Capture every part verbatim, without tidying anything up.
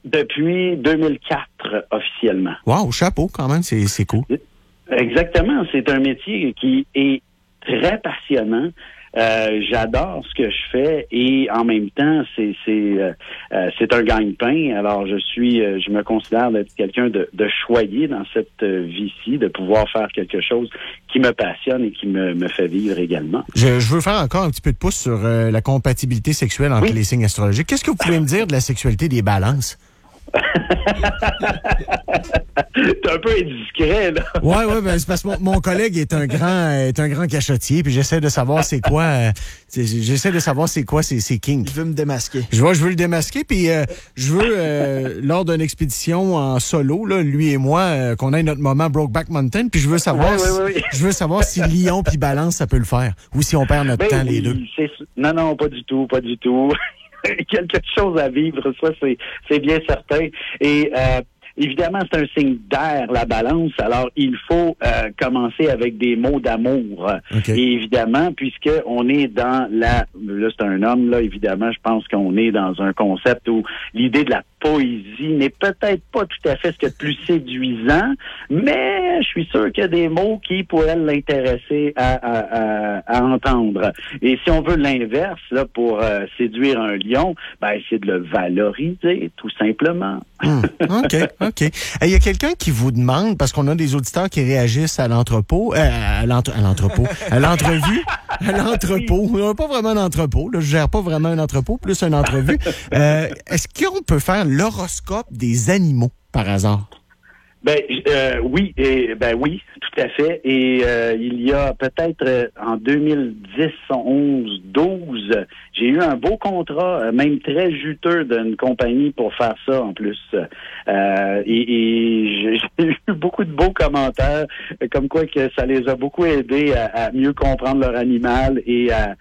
Depuis deux mille quatre, officiellement. Wow, chapeau quand même, c'est, c'est cool. Exactement, c'est un métier qui est très passionnant. Euh, j'adore ce que je fais et en même temps, c'est c'est euh, euh, c'est un gagne-pain. Alors, je suis, euh, je me considère d'être quelqu'un de, de choyé dans cette euh, vie-ci, de pouvoir faire quelque chose qui me passionne et qui me, me fait vivre également. Je, je veux faire encore un petit peu de pouce sur euh, la compatibilité sexuelle entre oui. les signes astrologiques. Qu'est-ce que vous pouvez me dire de la sexualité des balances? T'es un peu indiscret, là. Ouais, ouais, ben, c'est parce que mon, mon collègue est un grand, est un grand cachotier, puis j'essaie de savoir c'est quoi, euh, j'essaie de savoir c'est quoi ces, ces kinks. Je veux me démasquer. Je vois, je veux le démasquer, puis euh, je veux, euh, lors d'une expédition en solo, là, lui et moi, euh, qu'on ait notre moment Brokeback Mountain, puis je veux savoir, oui, si, oui, oui. je veux savoir si Lion puis Balance, ça peut le faire, ou si on perd notre ben, temps, les deux. C'est, non, non, pas du tout, pas du tout. Quelque chose à vivre, ça, c'est, c'est bien certain. Et euh, évidemment, c'est un signe d'air, la balance. Alors, il faut euh, commencer avec des mots d'amour. Okay. Et évidemment, puisque on est dans la... Là, c'est un homme, là, évidemment, je pense qu'on est dans un concept où l'idée de la poésie n'est peut-être pas tout à fait ce qu'il y a de plus séduisant, mais je suis sûr qu'il y a des mots qui pourraient l'intéresser à, à, à, à entendre. Et si on veut l'inverse, là, pour euh, séduire un lion, ben, c'est de le valoriser, tout simplement. Mmh. OK, OK. Il y a quelqu'un qui vous demande, parce qu'on a des auditeurs qui réagissent à l'entrepôt, euh, à, l'entre, à l'entrepôt, à l'entrevue, à l'entrepôt. On n'a pas vraiment un entrepôt, là, je gère pas vraiment un entrepôt, plus une entrevue. Euh, est-ce qu'on peut faire l'horoscope des animaux, par hasard? Ben euh, oui, et ben oui, tout à fait. Et euh, il y a peut-être euh, en deux mille dix, onze, douze, j'ai eu un beau contrat, euh, même très juteux, d'une compagnie pour faire ça en plus. Euh, et et j'ai eu beaucoup de beaux commentaires, comme quoi que ça les a beaucoup aidés à, à mieux comprendre leur animal et à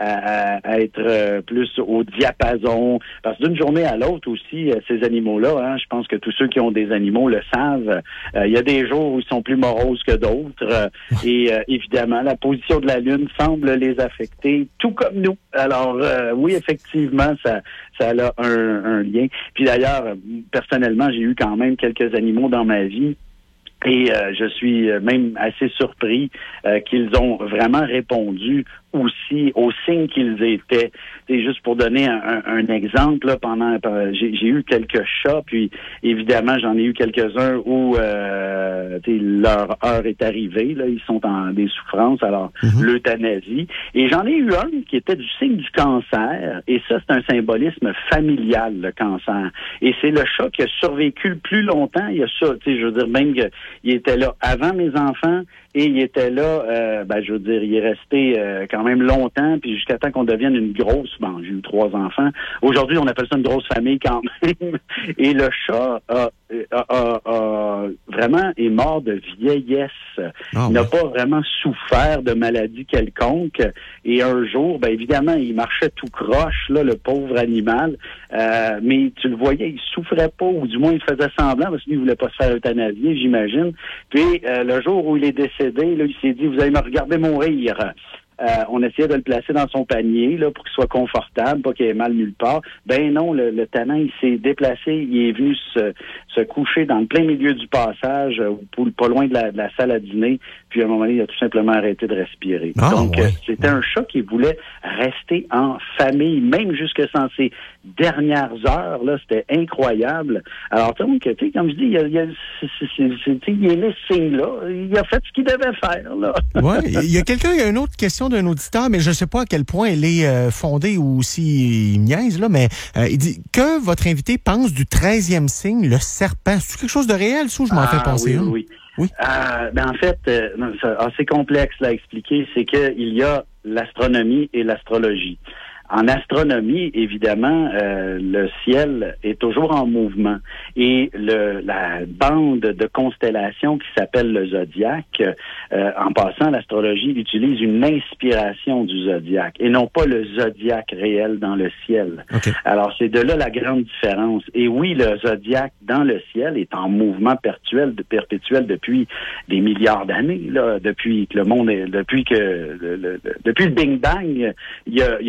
À, à être euh, plus au diapason. Parce que d'une journée à l'autre aussi, euh, ces animaux-là, hein, je pense que tous ceux qui ont des animaux le savent, il euh, y a des jours où ils sont plus moroses que d'autres. Euh, et euh, évidemment, la position de la Lune semble les affecter, tout comme nous. Alors, euh, oui, effectivement, ça, ça a un, un lien. Puis d'ailleurs, personnellement, j'ai eu quand même quelques animaux dans ma vie. Et euh, je suis même assez surpris euh, qu'ils ont vraiment répondu aussi aux signes qu'ils étaient. C'est juste pour donner un, un, un exemple, là, pendant j'ai, j'ai eu quelques chats, puis évidemment j'en ai eu quelques-uns où euh, leur heure est arrivée, là, ils sont en des souffrances, alors mm-hmm. l'euthanasie. Et j'en ai eu un qui était du signe du cancer, et ça c'est un symbolisme familial, le cancer. Et c'est le chat qui a survécu le plus longtemps. Il y a ça, tu sais, je veux dire, même qu'il était là avant mes enfants, et il était là, euh, ben je veux dire, il est resté euh, quand même longtemps, puis jusqu'à temps qu'on devienne une grosse, bon, j'ai eu trois enfants. Aujourd'hui, on appelle ça une grosse famille quand même. Et le chat a, a, a, a vraiment est mort de vieillesse. Oh, il n'a ouais. pas vraiment souffert de maladie quelconque. Et un jour, ben évidemment, il marchait tout croche, là, le pauvre animal. Euh, mais tu le voyais, il souffrait pas, ou du moins il faisait semblant, parce qu'il voulait pas se faire euthanasier, j'imagine. Puis euh, le jour où il est décédé, là, il s'est dit, vous allez me regarder mourir. Euh, on essayait de le placer dans son panier là pour qu'il soit confortable, pas qu'il ait mal nulle part. Ben non, le, le tannant, il s'est déplacé, il est venu se, se coucher dans le plein milieu du passage, euh, pas loin de la, de la salle à dîner, puis à un moment donné, il a tout simplement arrêté de respirer. Ah, Donc, ouais. euh, c'était un chat qui voulait rester en famille, même jusque dans ses dernières heures, là, c'était incroyable. Alors, donc, tu sais, comme je dis, il y a, il y a, c'est, c'est, c'est, il est les signes, là. Il a fait ce qu'il devait faire, là. Oui, il y a quelqu'un, il y a une autre question d'un auditeur, mais je ne sais pas à quel point elle est euh, fondée ou s'il niaise, là, mais euh, il dit que votre invité pense du treizième signe, le serpent. C'est quelque chose de réel, ça, ou je m'en ah, fais penser? Oui, hein? oui. oui. Euh, ben, en fait, euh, c'est assez complexe là, à expliquer, c'est qu'il y a l'astronomie et l'astrologie. En astronomie, évidemment, euh, le ciel est toujours en mouvement et le, la bande de constellations qui s'appelle le zodiaque, euh, en passant, l'astrologie utilise une inspiration du zodiaque et non pas le zodiaque réel dans le ciel. Okay. Alors, c'est de là la grande différence. Et oui, le zodiaque dans le ciel est en mouvement perpétuel, perpétuel depuis des milliards d'années, là, depuis que le monde est, depuis que le, le, le, depuis le Big Bang, il y a, il y a toujours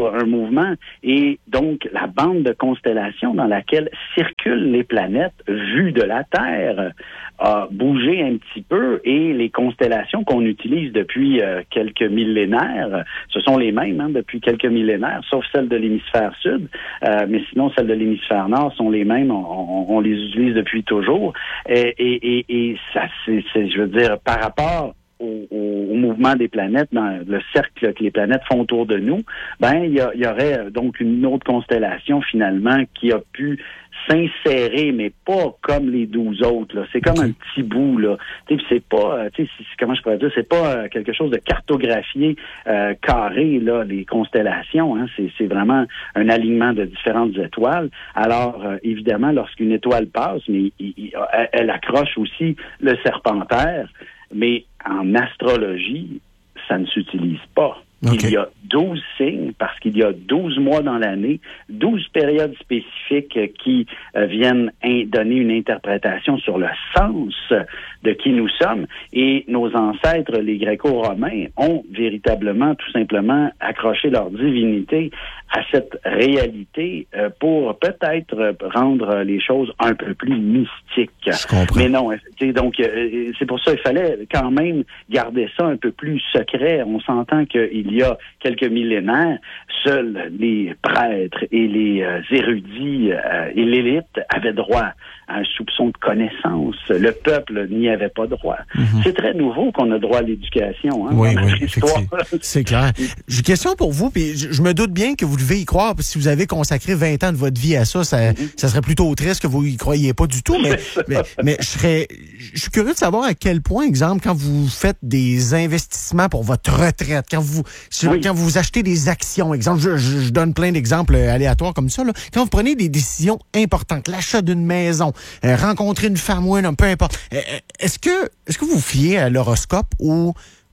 toujours un mouvement. Et donc, la bande de constellations dans laquelle circulent les planètes vues de la Terre a bougé un petit peu, et les constellations qu'on utilise depuis euh, quelques millénaires, ce sont les mêmes hein, depuis quelques millénaires, sauf celles de l'hémisphère sud, euh, mais sinon celles de l'hémisphère nord sont les mêmes, on, on, on les utilise depuis toujours, et, et, et, et ça, c'est, c'est, je veux dire, par rapport Au, au, au mouvement des planètes, dans le cercle que les planètes font autour de nous, ben il y, a, y aurait donc une autre constellation finalement qui a pu s'insérer, mais pas comme les douze autres. Là. C'est comme okay. un petit bout là. Tu sais, c'est pas, tu sais, comment je pourrais dire, c'est pas quelque chose de cartographié euh, carré là. Les constellations, hein, c'est, c'est vraiment un alignement de différentes étoiles. Alors euh, évidemment, lorsqu'une étoile passe, mais il, il, elle accroche aussi le Serpentaire. Mais en astrologie, ça ne s'utilise pas. Okay. Il y a douze signes parce qu'il y a douze mois dans l'année, douze périodes spécifiques qui euh, viennent in- donner une interprétation sur le sens de qui nous sommes. Et nos ancêtres, les Gréco-Romains, ont véritablement, tout simplement, accroché leur divinité à cette réalité euh, pour peut-être rendre les choses un peu plus mystiques. Je comprends. Mais non, donc euh, c'est pour ça qu'il fallait quand même garder ça un peu plus secret. On s'entend qu'il y a quelques millénaires, seuls les prêtres et les euh, érudits euh, et l'élite avaient droit à un soupçon de connaissance. Le peuple n'y avait pas droit. Mm-hmm. C'est très nouveau qu'on a droit à l'éducation. Hein, oui, oui, c'est clair. J'ai une question pour vous, puis je, je me doute bien que vous devez y croire, parce que si vous avez consacré vingt ans de votre vie à ça, ça, mm-hmm. ça serait plutôt triste que vous y croyiez pas du tout, mais, mais, mais je serais, je suis curieux de savoir à quel point, exemple, quand vous faites des investissements pour votre retraite, quand vous, oui. quand vous achetez des actions, exemple, je, je, je donne plein d'exemples aléatoires comme ça, là, quand vous prenez des décisions importantes, l'achat d'une maison, euh, rencontrer une femme ou un homme, peu importe, euh, est-ce que, est-ce que vous fiez à l'horoscope ou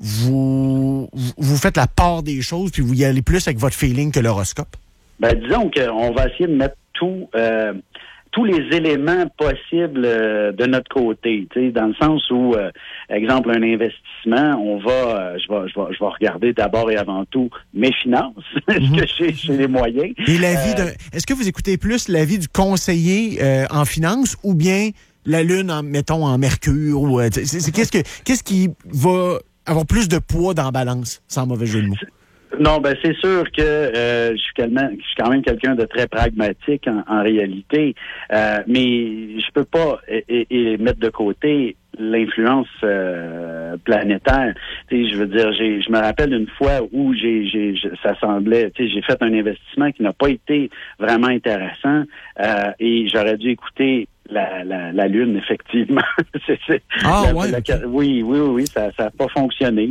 vous, vous faites la part des choses puis vous y allez plus avec votre feeling que l'horoscope? Ben, disons qu'on va essayer de mettre tout, euh, tous les éléments possibles euh, de notre côté, tu sais, dans le sens où, euh, exemple, un investissement, on va, euh, je vais, je vais, je vais regarder d'abord et avant tout mes finances, est-ce mm-hmm. que j'ai, j'ai les moyens. Et l'avis euh, de, est-ce que vous écoutez plus l'avis du conseiller euh, en finance ou bien la lune, en, mettons, en Mercure, ou euh, c'est, c'est, qu'est-ce que, qu'est-ce qui va avoir plus de poids dans la balance, sans mauvais jeu de mots? Non, ben c'est sûr que euh, je suis quand même, je suis quand même quelqu'un de très pragmatique en, en réalité, euh, mais je peux pas et, et, et mettre de côté l'influence euh, planétaire. Tu sais, je veux dire, j'ai, je me rappelle une fois où j'ai, j'ai, ça semblait, tu sais, j'ai fait un investissement qui n'a pas été vraiment intéressant euh, et j'aurais dû écouter La, la, la Lune, effectivement. c'est, c'est, ah, la, ouais. La, oui, oui, oui, ça n'a pas fonctionné.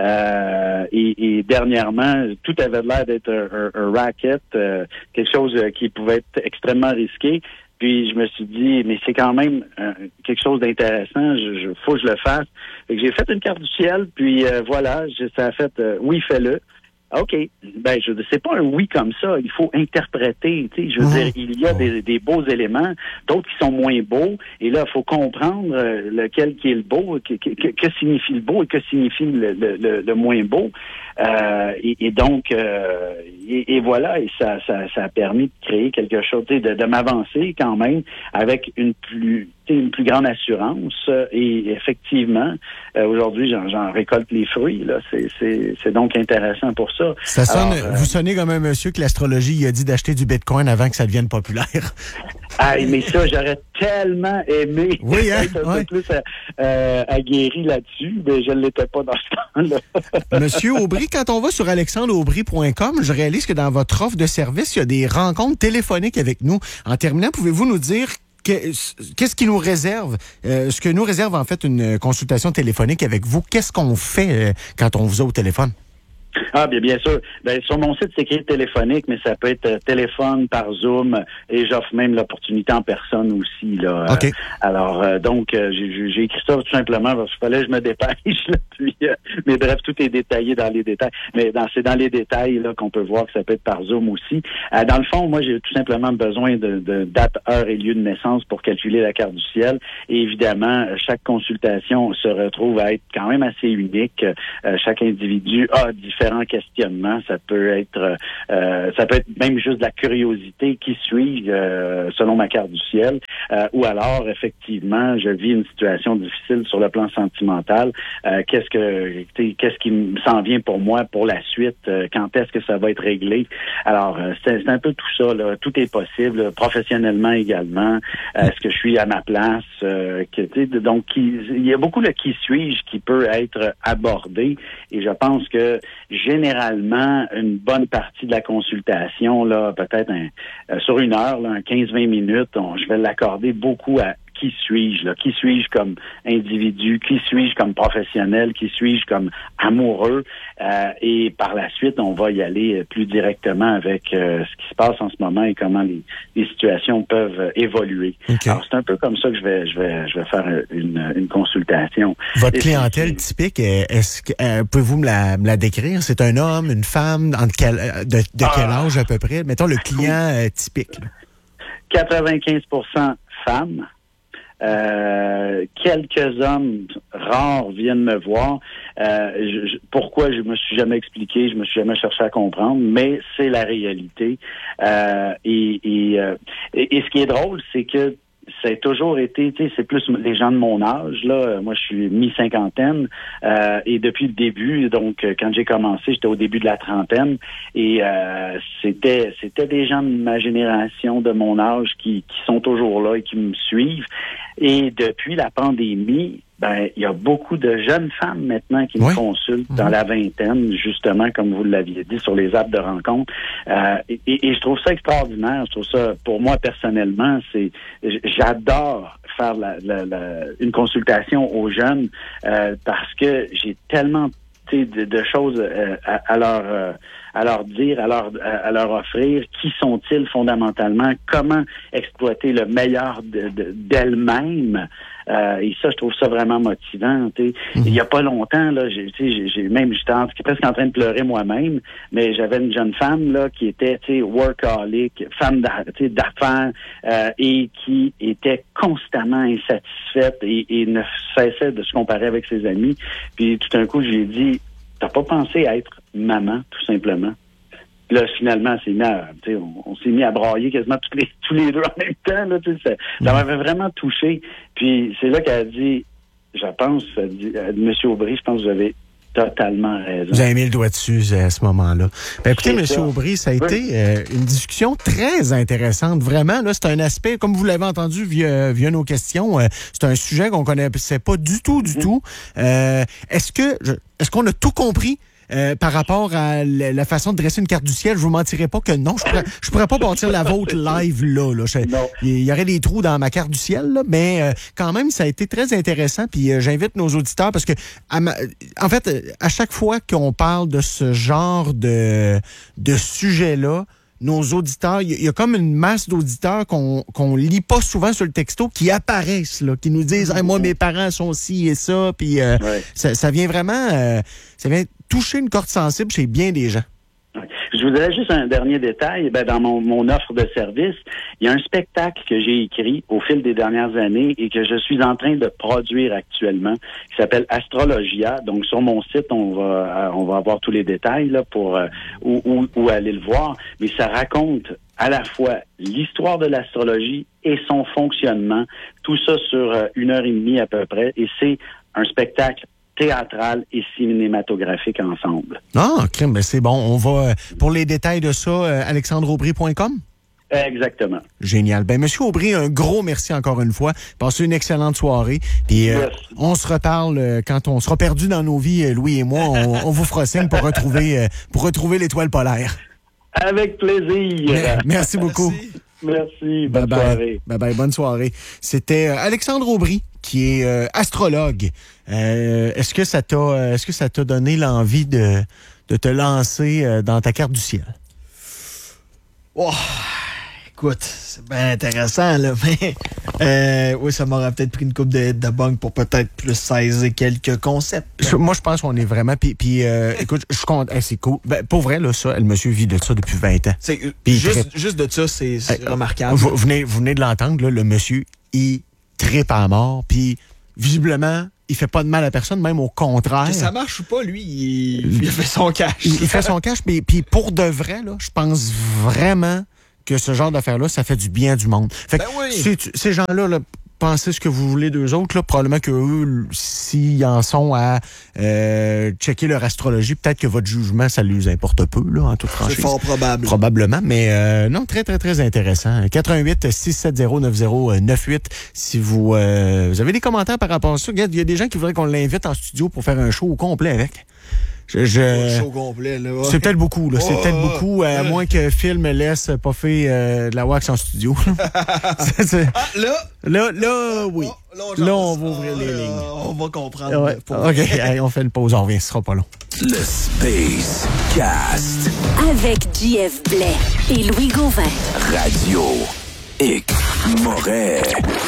Euh, et, et dernièrement, tout avait l'air d'être un, un, un racket, euh, quelque chose qui pouvait être extrêmement risqué. Puis je me suis dit, mais c'est quand même euh, quelque chose d'intéressant, je, je, faut que je le fasse. Fait que j'ai fait une carte du ciel, puis euh, voilà, je, ça a fait, euh, oui, fais-le. OK. Ben, je c'est pas un oui comme ça. Il faut interpréter. Tu sais, je veux mmh. dire, il y a des, des beaux éléments, d'autres qui sont moins beaux. Et là, il faut comprendre euh, lequel qui est le beau, que, que, que signifie le beau et que signifie le, le, le, le moins beau. Euh, et, et donc, euh, et, et voilà, et ça, ça, ça a permis de créer quelque chose, de, de m'avancer quand même avec une plus une plus grande assurance. Et effectivement, euh, aujourd'hui, j'en, j'en récolte les fruits. Là, c'est, c'est, c'est donc intéressant pour ça. Ça sonne, Alors, vous sonnez comme un monsieur que l'astrologie il a dit d'acheter du Bitcoin avant que ça devienne populaire. Ah, mais ça, j'aurais tellement aimé oui, hein? être un ouais. peu plus euh, aguerri là-dessus, mais je ne l'étais pas dans ce temps-là. Monsieur Aubry, quand on va sur alexandre aubry point com, je réalise que dans votre offre de service, il y a des rencontres téléphoniques avec nous. En terminant, pouvez-vous nous dire qu'est-ce qui nous réserve, euh, ce que nous réserve en fait une consultation téléphonique avec vous? Qu'est-ce qu'on fait euh, quand on vous a au téléphone? Ah, bien, bien sûr. Ben, sur mon site, c'est écrit téléphonique, mais ça peut être euh, téléphone, par Zoom, et j'offre même l'opportunité en personne aussi, là. Okay. Euh, alors, euh, donc, euh, j'ai, j'ai écrit ça tout simplement parce qu'il fallait que je me dépêche, là, puis, euh, mais bref, tout est détaillé dans les détails. Mais dans, c'est dans les détails, là, qu'on peut voir que ça peut être par Zoom aussi. Euh, dans le fond, moi, j'ai tout simplement besoin de, de date, heure et lieu de naissance pour calculer la carte du ciel. Et évidemment, chaque consultation se retrouve à être quand même assez unique. Euh, chaque individu a différents questionnement, ça peut être euh, ça peut être même juste de la curiosité. Qui suis-je euh, selon ma carte du ciel? Euh, ou alors, effectivement, je vis une situation difficile sur le plan sentimental. Euh, qu'est-ce que qu'est-ce qui s'en vient pour moi pour la suite? Euh, quand est-ce que ça va être réglé? Alors, euh, c'est, c'est un peu tout ça, là. Tout est possible, là, professionnellement également. Euh, est-ce que je suis à ma place? Euh, que, donc, il y a beaucoup le qui suis-je qui peut être abordé. Et je pense que généralement, une bonne partie de la consultation, là, peut-être un, euh, sur une heure, là, un quinze vingt minutes, on, je vais l'accorder beaucoup à qui suis-je, là? Qui suis-je comme individu? Qui suis-je comme professionnel? Qui suis-je comme amoureux? Euh, et par la suite, on va y aller plus directement avec euh, ce qui se passe en ce moment et comment les, les situations peuvent évoluer. Okay. Alors, c'est un peu comme ça que je vais je vais je vais faire une, une consultation. Votre et clientèle c'est... typique, est-ce que euh, pouvez-vous me la, me la décrire? C'est un homme, une femme, entre quel, de, de ah, quel âge à peu près? Mettons le client euh, typique. Là. quatre-vingt-quinze pour cent femmes. Euh, quelques hommes rares viennent me voir. Euh, je, je, pourquoi je me suis jamais expliqué, je me suis jamais cherché à comprendre, mais c'est la réalité. Euh, et, et, euh, et, et ce qui est drôle, c'est que ça a toujours été, tu sais, c'est plus les gens de mon âge, là. Moi, je suis mi-cinquantaine, euh, et depuis le début, donc, quand j'ai commencé, j'étais au début de la trentaine, et euh, c'était c'était des gens de ma génération, de mon âge, qui, qui sont toujours là et qui me suivent. Et depuis la pandémie, ben, il y a beaucoup de jeunes femmes maintenant qui oui. me consultent mmh. dans la vingtaine, justement, comme vous l'aviez dit, sur les apps de rencontre. Euh, et, et je trouve ça extraordinaire. Je trouve ça, pour moi, personnellement, c'est, j'adore faire la, la, la, une consultation aux jeunes euh, parce que j'ai tellement de, de choses euh, à, à leur euh, à leur dire, à leur à leur offrir. Qui sont-ils fondamentalement? Comment exploiter le meilleur de, de, d'elles-mêmes? Euh, et ça, je trouve ça vraiment motivant. Mm-hmm. Il y a pas longtemps, là, j'ai, j'ai, j'ai même j'étais en, presque en train de pleurer moi-même, mais j'avais une jeune femme là qui était, tu sais, workaholic, femme d'affaires, euh, et qui était constamment insatisfaite et, et ne cessait de se comparer avec ses amis. Puis tout d'un coup, j'ai dit, t'as pas pensé à être maman, tout simplement? Là, finalement, c'est mis à, on, on s'est mis à brailler quasiment tous les, tous les deux en même temps. Là, ça, ça m'avait vraiment touché. Puis c'est là qu'elle a dit, je pense, elle dit, M. Aubry, je pense que vous avez totalement raison. Vous avez mis le doigt dessus à ce moment-là. Ben, écoutez, M. Aubry, ça a oui. été euh, une discussion très intéressante. Vraiment, là, c'est un aspect, comme vous l'avez entendu via, via nos questions, euh, c'est un sujet qu'on connaissait pas du tout, du mmh. tout. Euh, est-ce que, je, est-ce qu'on a tout compris? Euh, par rapport à la façon de dresser une carte du ciel, je vous mentirais pas que non, je pourrais, je pourrais pas bâtir la vôtre live là. là. Je, il y aurait des trous dans ma carte du ciel, là, mais euh, quand même, ça a été très intéressant. Puis euh, j'invite nos auditeurs parce que, à ma, en fait, à chaque fois qu'on parle de ce genre de, de sujet-là, nos auditeurs, il y, y a comme une masse d'auditeurs qu'on qu'on lit pas souvent sur le texto qui apparaissent, là, qui nous disent hey, « moi, mes parents sont ci et ça », puis euh, ouais. ça, ça vient vraiment euh, ça vient toucher une corde sensible chez bien des gens. Je voudrais juste un dernier détail. Ben, dans mon, mon offre de service, il y a un spectacle que j'ai écrit au fil des dernières années et que je suis en train de produire actuellement, qui s'appelle Astrologia. Donc, sur mon site, on va on va avoir tous les détails là pour euh, où, où, où aller le voir. Mais ça raconte à la fois l'histoire de l'astrologie et son fonctionnement. Tout ça sur euh, une heure et demie à peu près. Et c'est un spectacle théâtral et cinématographique ensemble. Ah, crème, ben c'est bon. On va, pour les détails de ça, euh, alexandre aubry point com? Exactement. Génial. Ben, Monsieur Aubry, un gros merci encore une fois. Passez une excellente soirée. Puis, euh, on se reparle euh, quand on sera perdu dans nos vies, Louis et moi. On, on vous fera signe pour retrouver, euh, pour retrouver l'étoile polaire. Avec plaisir. Mais, merci beaucoup. Merci. Merci. Bonne bye soirée. Bye bye. Bonne soirée. C'était euh, Alexandre Aubry, qui est euh, astrologue. Euh, est-ce que ça t'a, euh, est-ce que ça t'a donné l'envie de, de te lancer euh, dans ta carte du ciel? Oh, écoute, c'est bien intéressant, là, mais euh, oui, ça m'aurait peut-être pris une coupe de, de bang pour peut-être plus saisir quelques concepts. Je, moi, je pense qu'on est vraiment... Puis, puis euh, écoute, je suis content. Hey, c'est cool. Ben, pour vrai, là, ça, le monsieur vit de ça depuis vingt ans. C'est, juste, très... juste de ça, c'est, c'est hey, remarquable. Vous venez, vous venez de l'entendre, là, le monsieur, il trippe à mort, puis visiblement... il fait pas de mal à personne, même au contraire. Que ça marche ou pas, lui, il, il fait son cash. Il, il fait son cash, mais puis pour de vrai, là, je pense vraiment que ce genre d'affaires-là, ça fait du bien à du monde. Fait que Ben oui. ces, ces gens-là, là, pensez ce que vous voulez d'eux autres, là, probablement que eux, s'ils en sont à euh, checker leur astrologie, peut-être que votre jugement, ça lui importe peu, là, en toute franchise. C'est fort probable. Probablement, mais euh, non, très, très, très intéressant. quatre un huit, six sept zéro, neuf zéro neuf huit. Si vous, euh, vous avez des commentaires par rapport à ça, regarde, il y a des gens qui voudraient qu'on l'invite en studio pour faire un show au complet avec. Je, je... Le show complet, là. Ouais. C'est peut-être beaucoup, là. C'est Oh, peut-être beaucoup, à ouais. moins que Phil me laisse poffer euh, de la wax en studio. c'est, c'est... Ah, là! Là, là, oui. Oh, là, on, Là, on va ouvrir ah, les là, lignes. On va comprendre. Ouais. Pour... OK, allez, on fait une pause, on revient, ce sera pas long. Le Space Cast. Avec J F Blais et Louis Gauvin. Radio X Moret.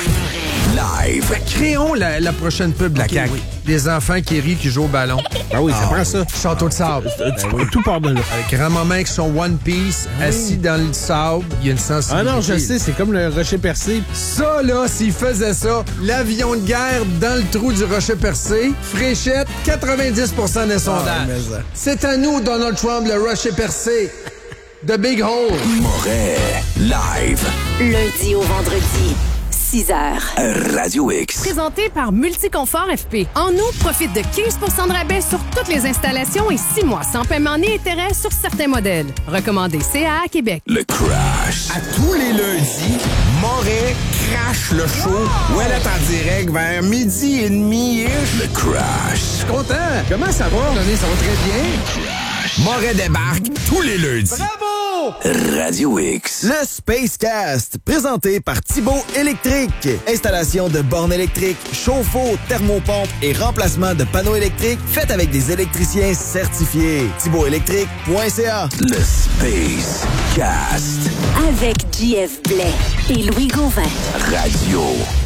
Live. Créons la, la prochaine pub de la OK, C A Q. oui. Des enfants qui rient, qui jouent au ballon. Ben oui, ça prend ça. Château de sable. Tout part de là. Avec grand-maman avec son One Piece, assis dans le sable. Il y a une sensibilité. Ah non, je sais, c'est comme le rocher percé. Ça, là, s'il faisait ça, l'avion de guerre dans le trou du rocher percé, fréchette, quatre-vingt-dix pour cent des sondages. mais ça. C'est à nous, Donald Trump, le rocher percé. The Big Hole. Moret. Live. Lundi au vendredi, six heures. Radio X. Présenté par Multiconfort F P. En août, profite de quinze pour cent de rabais sur toutes les installations et six mois sans paiement ni intérêt sur certains modèles. Recommandé C A A Québec. Le Crash. À tous les lundis, Moret crache le show. Où elle est en direct vers midi et demi-ish. Le Crash. Je suis content. Comment ça va? Donné, ça va très bien. Moret débarque tous les lundis. Bravo! Radio X. Le Spacecast, présenté par Thibaut Électrique. Installation de bornes électriques, chauffe-eau, thermopompe et remplacement de panneaux électriques, fait avec des électriciens certifiés. thibaut électrique point c a. Le Space Cast. Avec J F Blais et Louis Gauvin. Radio